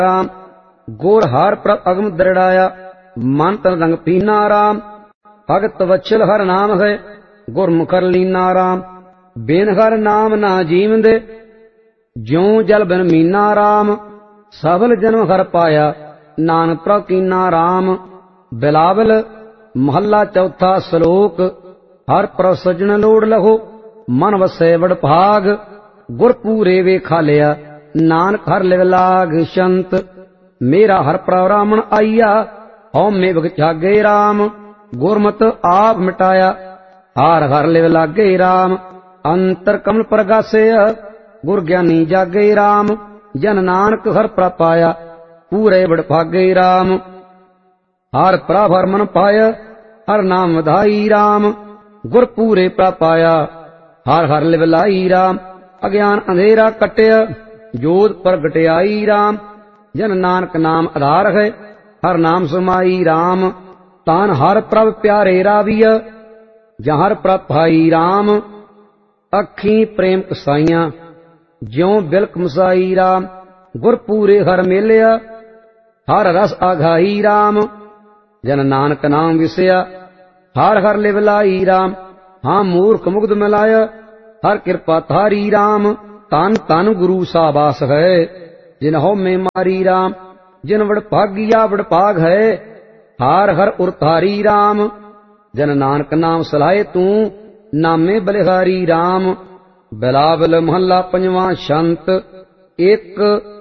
राम। गुर हार प्रभ अगम दृढ़ाया, मन तन रंग पीना राम। भगत वत्सल हर नाम है, गुरमुखर लीना राम। बिन हर नाम ना जीवंदे, ज्यों जल बिन मीना राम। सफल जन्म हर पाया, नानक प्रभ कीना राम। बिलावल महला चौथा श्लोक। हर प्रभ सजन लोड़ लहो, मन वसै बड़ भाग। गुर पूरे वेखा लिया, नानक हर लिव लाग संत। मेरा हर प्रभ रामन आईया, हौ में भग जागे राम। गुरमत आप मिटाया, हार हर लिव लागे राम। अंतर कमल प्रगासे, गुर ज्ञानी जागे राम। जन नानक हर प्रभ पाया, पूरे बड़ भागे राम। हर प्रभ हर मन पाया, हर नाम वधाई राम। गुर पूरे प्रभ पाया, हर हर लिव लाई राम। अज्ञान अंधेरा कटिया, जोत प्रगटियाई राम। जन नानक नाम आधार है, हर नाम समाई राम। तान हर प्रभ प्यारे राविया, जहाँ हर प्रभ भाई राम। अखी प्रेम कसाइया, ज्यों बिलक मसाई राम। गुर पूरे हर मेलिया, हर रस आघाई राम। जन नानक नाम विसया, हर हर लिव लाई राम। हाँ मूर्ख मुग्ध मिलाया, हर कृपा थारी राम। तन तन गुरु साबास है, जिन हो में मारी राम। जिन वड़ भागिया वड़ भाग है, हार हर उरतारी राम। जन नानक नाम सलाहे तू, नामे बलिहारी राम। बिलावल महला पंजवा शंत। एक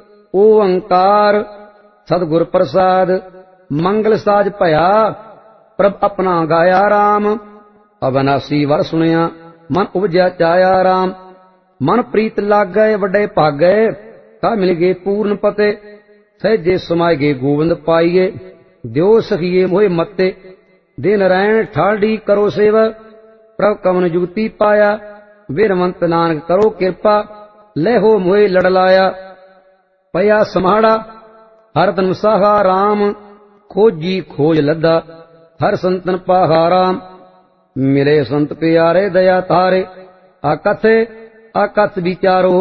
ओंकार सतगुर प्रसाद। मंगल साज भया, प्रभ अपना गाया राम। अविनाशी वर सुनिया, मन उपजया चाया राम। मन प्रीत लाग गए वड्डे भागे, कह मिल गए पूर्ण पते। सहजे समाय गए गोविंद पाइये, द्यो सखिए मोहे मते। दिन रैन ठाडी करो सेवा, प्रभ कवन जुगती पाया। वीरवंत नानक करो कृपा, ले हो मोहे लड़लाया। पया समाड़ा हर तन साहा राम। खोजी खोज लद्दा, हर संतन पाहा राम। मिले संत प्यारे दया तारे, अकथे अकथ विचारो।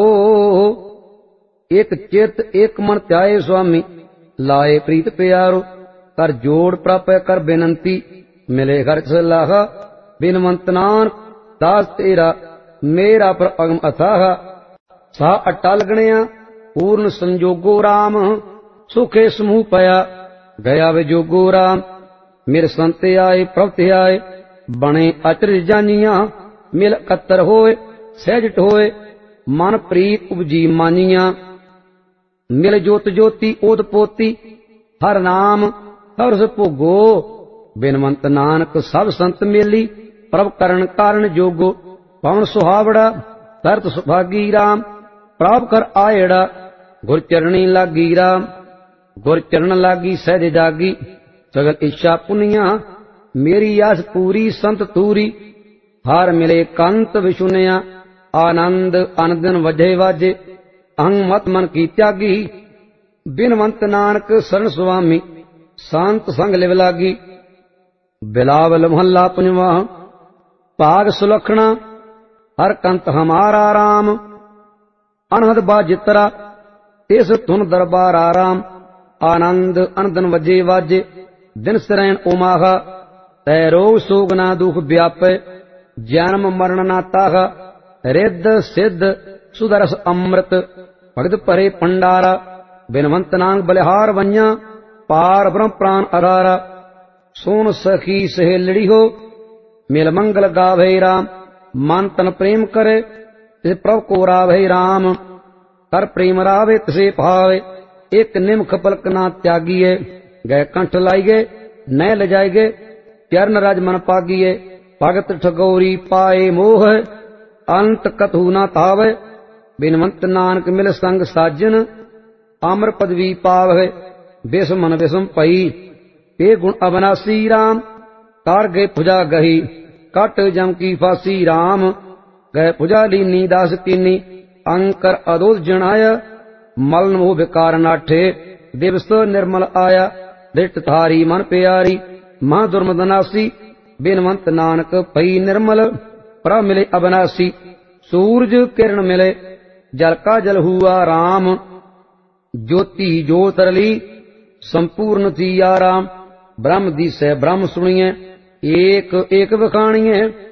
एक चित एक मन त्याए स्वामी, लाए प्रीत प्यारो। कर जोड़ प्राप्त कर बेनंती, मिले घर सलाह। बिनवंत नानक दास तेरा, मेरा पर अगम अथाह। सा अटल गणिया, पूर्ण संजोगो राम। सुखे समूह पया, गया वे जोगो राम। मेरे संत आए प्रभु आए, बने अचरज जानिया। मिल कत्तर होए, सहजट होए, मन प्रीत उपजी मानिया। मिल जोत ज्योति ओत पोती, हर नाम हर रस भोगो। बिनवंत नानक सब संत मेली, प्रभ करण कारण जोगो। पवन सुहावड़ा तरत सुभागी राम। प्राप कर आयड़ा, गुर चरणी लागी राम। गुर चरण लागी सहज जागी, सगल इच्छा पुनिया। मेरी आस पूरी संत तूरी, हार मिले कंत विशुनिया। आनंद अनदिन वजे वाजे, अहं मत मन की त्यागी। बिनवंत नानक शरण स्वामी, शांत संग लिव लागी। बिलावल महला पंजवा। भाग सुलखना, हर कंत हमारा राम। अनहद बाजितरा, तिस धुन दरबार आराम। आनंद अनदन वजे वाजे, दिन सरैन उमाहा। तै रोग सोग ना दुख व्यापे, जन्म मरण ना ताहा। रिद्ध सिद्ध सुदरस अमृत, भगत परे भंडारा। बिनवंत नानक बलिहार वंजा, पार ब्रह्म प्राण आधारा। सोन सखी सहेलड़ी हो, मिल मंगल गावे राम। मन तन प्रेम करे, तिस प्रभु को रावे राम। कर प्रेम रावे तिसे भावे, एक निमख पलक ना त्यागिए। गए कंठ लाइगे न ले जाएगे, चरण राज मन पागिए। भगत ठगौरी पाए मोह, अंत कथु न तावे। बिनवंत नानक मिल संग साजन, अमर पदवी पावे। विषम मन विषम पई, ये गुण अविनाशी राम। कार गए भुजा गही, कट जम की फांसी राम। गए भुजा लीनी दास कीनी, अंकर अदोष जनाय। मलन मोह विकार नाठे, दिवस निर्मल आया। दृष्ट थारी मन प्यारी, मां दुर्मदनासी। बिनवंत नानक भई निर्मल, प्रभ मिले अविनाशी। सूरज किरण मिले, जल का जल हुआ राम। ज्योति जोत रली संपूर्ण थी आराम। ब्रह्म दिसै ब्रह्म सुनिए एक एक बखाणिए